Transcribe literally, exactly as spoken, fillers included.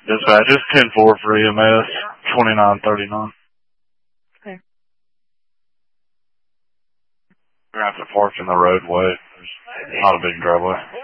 Dispatch, it's ten four for E M S, twenty-nine thirty-nine. Okay. We're going to have to park in the roadway. There's not a big driveway.